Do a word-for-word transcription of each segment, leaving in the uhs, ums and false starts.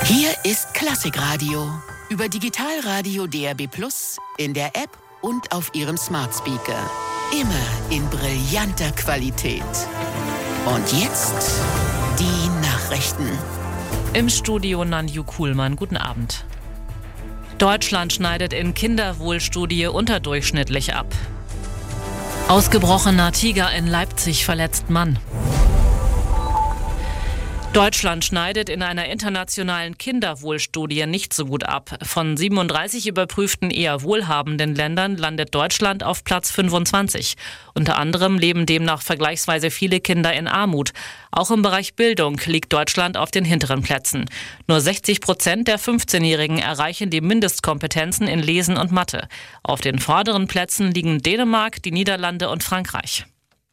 Hier ist Klassikradio. Über Digitalradio D R B Plus, in der App und auf Ihrem Smart Speaker. Immer in brillanter Qualität. Und jetzt die Nachrichten. Im Studio Nanju Kuhlmann. Guten Abend. Deutschland schneidet in Kinderwohlstudie unterdurchschnittlich ab. Ausgebrochener Tiger in Leipzig verletzt Mann. Deutschland schneidet in einer internationalen Kinderwohlstudie nicht so gut ab. Von siebenunddreißig überprüften eher wohlhabenden Ländern landet Deutschland auf Platz fünfundzwanzig. Unter anderem leben demnach vergleichsweise viele Kinder in Armut. Auch im Bereich Bildung liegt Deutschland auf den hinteren Plätzen. Nur sechzig Prozent der fünfzehnjährigen erreichen die Mindestkompetenzen in Lesen und Mathe. Auf den vorderen Plätzen liegen Dänemark, die Niederlande und Frankreich.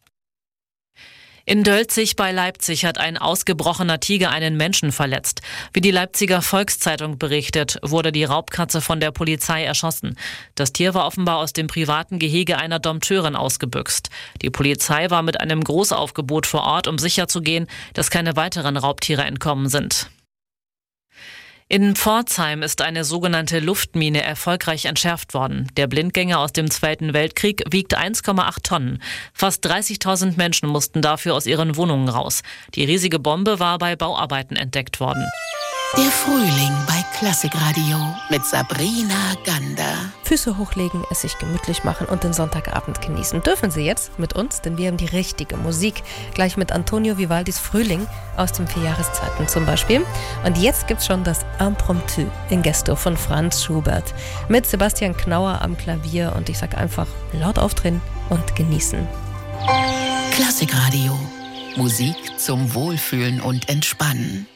In Dölzig bei Leipzig hat ein ausgebrochener Tiger einen Menschen verletzt. Wie die Leipziger Volkszeitung berichtet, wurde die Raubkatze von der Polizei erschossen. Das Tier war offenbar aus dem privaten Gehege einer Dompteurin ausgebüxt. Die Polizei war mit einem Großaufgebot vor Ort, um sicherzugehen, dass keine weiteren Raubtiere entkommen sind. In Pforzheim ist eine sogenannte Luftmine erfolgreich entschärft worden. Der Blindgänger aus dem Zweiten Weltkrieg wiegt eins Komma acht Tonnen. Fast dreißigtausend Menschen mussten dafür aus ihren Wohnungen raus. Die riesige Bombe war bei Bauarbeiten entdeckt worden. Der Frühling bei Klassikradio mit Sabrina Gander. Füße hochlegen, es sich gemütlich machen und den Sonntagabend genießen. Dürfen Sie jetzt mit uns, denn wir haben die richtige Musik. Gleich mit Antonio Vivaldis Frühling aus den vier Jahreszeiten zum Beispiel. Und jetzt gibt's schon das Impromptu in Gesto von Franz Schubert. Mit Sebastian Knauer am Klavier und ich sag einfach laut aufdrehen und genießen. Klassikradio. Musik zum Wohlfühlen und Entspannen.